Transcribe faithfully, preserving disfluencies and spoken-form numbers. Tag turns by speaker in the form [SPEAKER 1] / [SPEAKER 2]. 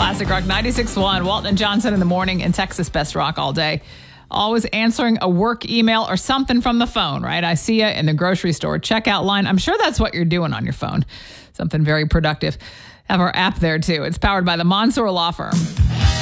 [SPEAKER 1] Classic Rock ninety-six point one. Walton and Johnson in the morning and Texas Best Rock all day. Always answering a work email or something from the phone, right? I see you in the grocery store checkout line. I'm sure that's what you're doing on your phone. Something very productive. Have our app there too. It's powered by the Mansour Law Firm.